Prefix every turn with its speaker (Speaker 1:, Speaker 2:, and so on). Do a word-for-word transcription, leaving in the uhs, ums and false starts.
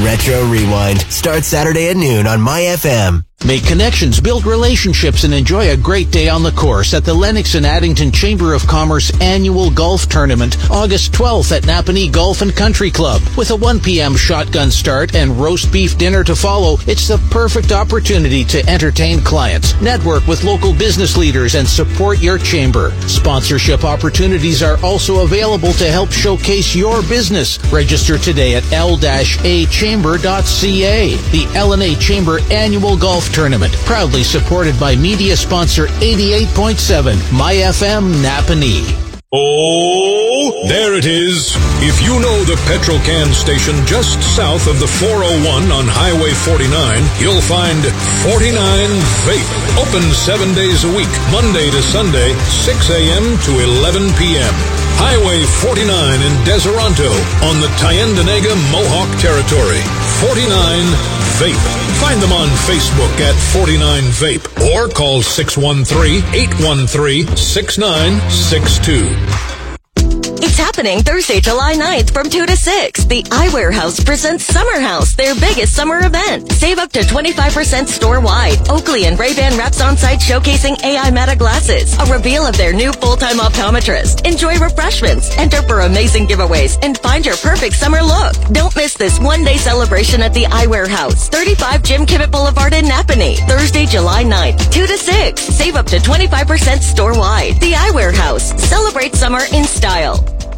Speaker 1: Retro Rewind starts Saturday at noon on My F M.
Speaker 2: Make connections, build relationships, and enjoy a great day on the course at the Lennox and Addington Chamber of Commerce Annual Golf Tournament, August twelfth at Napanee Golf and Country Club. With a one p.m. shotgun start and roast beef dinner to follow, it's the perfect opportunity to entertain clients, network with local business leaders, and support your chamber. Sponsorship opportunities are also available to help showcase your business. Register today at l a chamber dot c a. The L and A Chamber Annual Golf Tournament, proudly supported by media sponsor eighty-eight point seven My F M Napanee.
Speaker 3: Oh, there it is. If you know the petrol can station just south of the four oh one on Highway forty-nine, you'll find forty-nine Vape. Open seven days a week, Monday to Sunday, six a.m. to eleven p.m. Highway forty-nine in Deseronto on the Tyendinaga Mohawk Territory. forty-nine Vape. Find them on Facebook at forty-nine Vape or call six one three, eight one three, six nine six two.
Speaker 4: It's happening Thursday, July ninth from two to six. The Eyewear House presents Summer House, their biggest summer event. Save up to twenty-five percent store-wide. Oakley and Ray-Ban reps on-site showcasing A I Meta glasses. A reveal of their new full-time optometrist. Enjoy refreshments, enter for amazing giveaways, and find your perfect summer look. Don't miss this one-day celebration at the Eyewear House, thirty-five Jim Kimmett Boulevard in Napanee. Thursday, July ninth, two to six. Save up to twenty-five percent store-wide. The Eyewear House. Celebrate summer in style.